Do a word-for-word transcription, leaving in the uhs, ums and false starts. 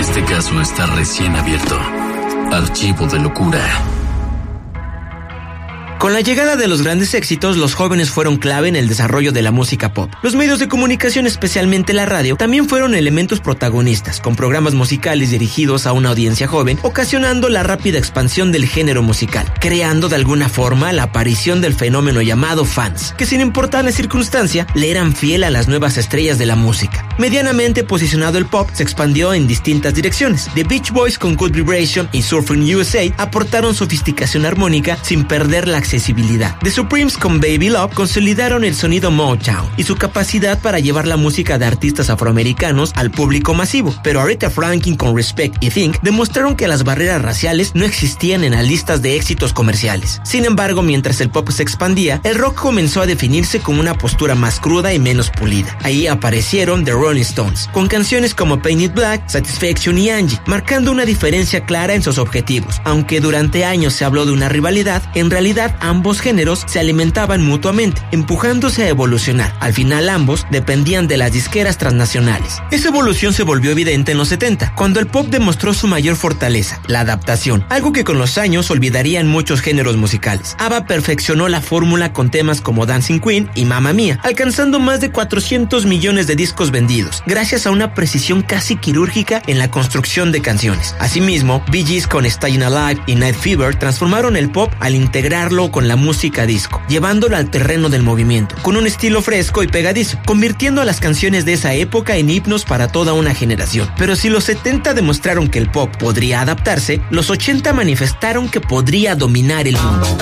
Este caso está recién abierto. Archivo de locura. Con la llegada de los grandes éxitos, los jóvenes fueron clave en el desarrollo de la música pop. Los medios de comunicación, especialmente la radio, también fueron elementos protagonistas, con programas musicales dirigidos a una audiencia joven, ocasionando la rápida expansión del género musical, creando de alguna forma la aparición del fenómeno llamado fans, que sin importar la circunstancia, le eran fiel a las nuevas estrellas de la música. Medianamente posicionado el pop se expandió en distintas direcciones. The Beach Boys con Good Vibration y Surfing U S A aportaron sofisticación armónica sin perder la accesibilidad. The Supremes con Baby Love consolidaron el sonido Motown y su capacidad para llevar la música de artistas afroamericanos al público masivo, pero Aretha Franklin con Respect y Think demostraron que las barreras raciales no existían en las listas de éxitos comerciales. Sin embargo, mientras el pop se expandía, el rock comenzó a definirse como una postura más cruda y menos pulida. Ahí aparecieron The Rolling Stones, con canciones como Paint It Black, Satisfaction y Angie, marcando una diferencia clara en sus objetivos. Aunque durante años se habló de una rivalidad, en realidad ambos géneros se alimentaban mutuamente, empujándose a evolucionar. Al final ambos dependían de las disqueras transnacionales. Esa evolución se volvió evidente en los setenta, cuando el pop demostró su mayor fortaleza, la adaptación, algo que con los años olvidarían muchos géneros musicales. ABBA perfeccionó la fórmula con temas como Dancing Queen y Mamma Mia, alcanzando más de cuatrocientos millones de discos vendidos, gracias a una precisión casi quirúrgica en la construcción de canciones. Asimismo, Bee Gees con Staying Alive y Night Fever transformaron el pop al integrarlo con la música disco, llevándolo al terreno del movimiento, con un estilo fresco y pegadizo, convirtiendo a las canciones de esa época en himnos para toda una generación. Pero si los setenta demostraron que el pop podría adaptarse, los ochenta manifestaron que podría dominar el mundo.